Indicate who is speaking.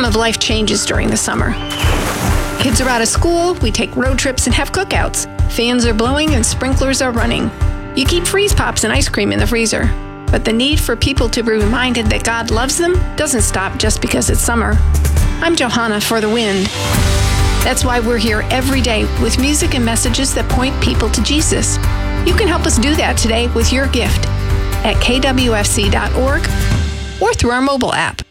Speaker 1: rhythm of life changes during the summer. Kids are out of school, we take road trips and have cookouts. Fans are blowing and sprinklers are running. You keep freeze pops and ice cream in the freezer. But the need for people to be reminded that God loves them doesn't stop just because it's summer. I'm Johanna for The Wind. That's why we're here every day with music and messages that point people to Jesus. You can help us do that today with your gift at kwfc.org or through our mobile app.